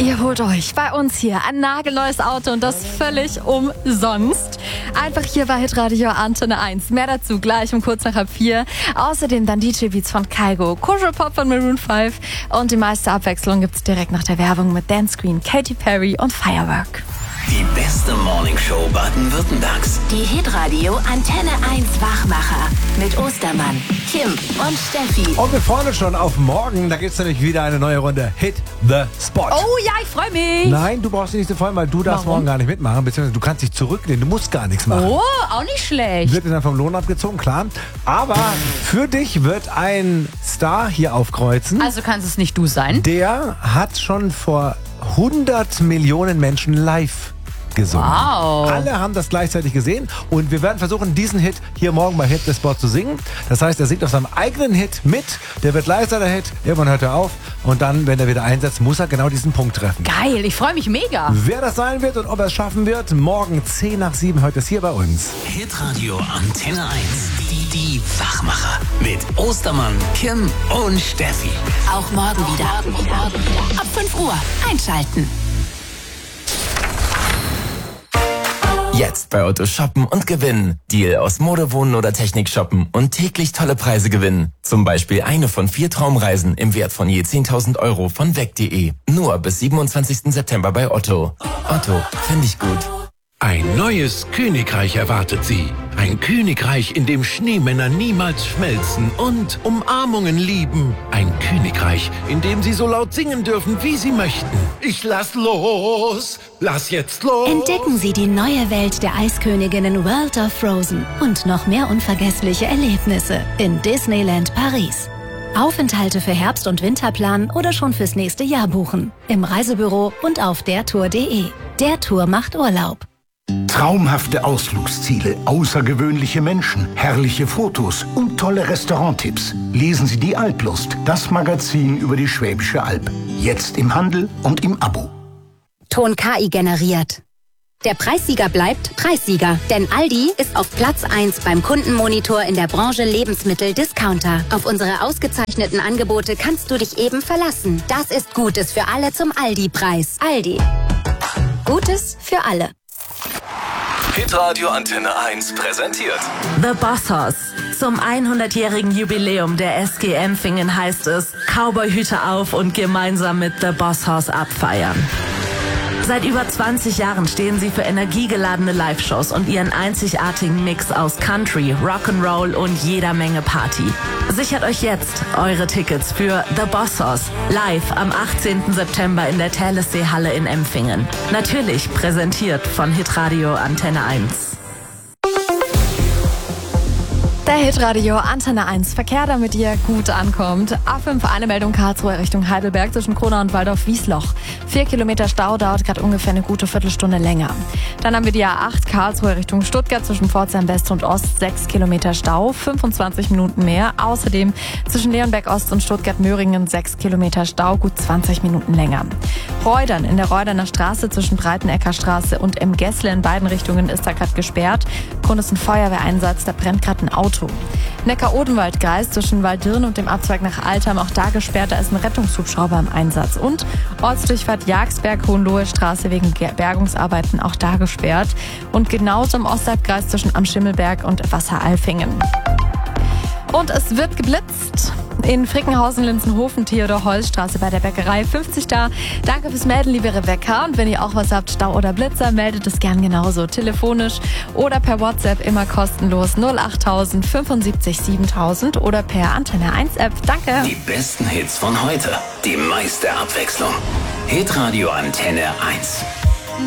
Ihr holt euch bei uns hier ein nagelneues Auto und das völlig umsonst. Einfach hier bei Hitradio Antenne 1. Mehr dazu gleich um kurz nach 4:30. Außerdem dann DJ-Beats von Kygo, Kuschelpop von Maroon 5 und die meiste Abwechslung gibt's direkt nach der Werbung mit Dance Queen, Katy Perry und Firework. Die beste Morningshow Baden-Württembergs. Die Hitradio Antenne 1 Wachmacher mit Ostermann, Kim und Steffi. Und wir freuen uns schon auf morgen. Da gibt es nämlich wieder eine neue Runde Hit the Spot. Oh ja, ich freue mich. Nein, du brauchst dich nicht zu freuen, weil du darfst morgen gar nicht mitmachen. Beziehungsweise du kannst dich zurücklehnen. Du musst gar nichts machen. Oh, auch nicht schlecht. Wird dir dann vom Lohn abgezogen, klar. Aber für dich wird ein Star hier aufkreuzen. Also kann es nicht du sein? Der hat schon vor 100 Millionen Menschen live gesungen. Wow. Alle haben das gleichzeitig gesehen und wir werden versuchen, diesen Hit hier morgen bei Hit the Spot zu singen. Das heißt, er singt auf seinem eigenen Hit mit, der wird leiser, der Hit, irgendwann hört er auf und dann, wenn er wieder einsetzt, muss er genau diesen Punkt treffen. Geil, ich freue mich mega. Wer das sein wird und ob er es schaffen wird, morgen 6:50 heute ist hier bei uns. Hitradio Antenne 1. Die Wachmacher mit Ostermann, Kim und Steffi. Auch morgen wieder. Ab 5 Uhr einschalten. Jetzt bei Otto shoppen und gewinnen. Deal aus Mode, Wohnen oder Technik shoppen und täglich tolle Preise gewinnen. Zum Beispiel eine von 4 Traumreisen im Wert von je 10.000 Euro von weg.de. Nur bis 27. September bei Otto. Otto, finde ich gut. Ein neues Königreich erwartet Sie. Ein Königreich, in dem Schneemänner niemals schmelzen und Umarmungen lieben. Ein Königreich, in dem Sie so laut singen dürfen, wie Sie möchten. Ich lass los, lass jetzt los. Entdecken Sie die neue Welt der Eisköniginnen World of Frozen und noch mehr unvergessliche Erlebnisse in Disneyland Paris. Aufenthalte für Herbst- und Winter planen oder schon fürs nächste Jahr buchen. Im Reisebüro und auf dertour.de. Der Tour macht Urlaub. Traumhafte Ausflugsziele, außergewöhnliche Menschen, herrliche Fotos und tolle Restauranttipps. Lesen Sie die Alplust, das Magazin über die Schwäbische Alb. Jetzt im Handel und im Abo. Ton KI generiert. Der Preissieger bleibt Preissieger, denn Aldi ist auf Platz 1 beim Kundenmonitor in der Branche Lebensmittel-Discounter. Auf unsere ausgezeichneten Angebote kannst du dich eben verlassen. Das ist Gutes für alle zum Aldi-Preis. Aldi. Gutes für alle. Hitradio Antenne 1 präsentiert The Bossos. Zum 100-jährigen Jubiläum der SG Empfingen heißt es, Cowboyhüte auf und gemeinsam mit The Bossos abfeiern. Seit über 20 Jahren stehen sie für energiegeladene Live-Shows und ihren einzigartigen Mix aus Country, Rock'n'Roll und jeder Menge Party. Sichert euch jetzt eure Tickets für The Bossos live am 18. September in der Telesee-Halle in Empfingen. Natürlich präsentiert von Hitradio Antenne 1. Der Hitradio Antenne 1 Verkehr, damit ihr gut ankommt. A5 eine Meldung Karlsruhe Richtung Heidelberg zwischen Kronau und Waldorf-Wiesloch. 4 Kilometer Stau, dauert gerade ungefähr eine gute Viertelstunde länger. Dann haben wir die A8 Karlsruhe Richtung Stuttgart zwischen Pforzheim West und Ost. 6 Kilometer Stau, 25 Minuten mehr. Außerdem zwischen Leonberg Ost und Stuttgart-Möhringen 6 Kilometer Stau, gut 20 Minuten länger. Reudern in der Reuderner Straße zwischen Breitenecker Straße und Gessle in beiden Richtungen ist da gerade gesperrt. Grund ist ein Feuerwehreinsatz, da brennt gerade ein Auto. Neckar-Odenwald-Kreis zwischen Walddirn und dem Abzweig nach Altheim, auch da gesperrt, da ist ein Rettungshubschrauber im Einsatz. Und Ortsdurchfahrt Jagsberg-Hohenlohe Straße wegen Bergungsarbeiten auch da gesperrt. Und genauso im Ostalbkreis zwischen Am Schimmelberg und Wasseralfingen. Und es wird geblitzt in Frickenhausen, Linzenhofen, Theodor-Holz-Straße bei der Bäckerei 50 da. Danke fürs Melden, liebe Rebecca. Und wenn ihr auch was habt, Stau oder Blitzer, meldet es gern genauso. Telefonisch oder per WhatsApp immer kostenlos 08000 75 7000 oder per Antenne 1 App. Danke. die besten Hits von heute. Die meiste Abwechslung. Hitradio Antenne 1.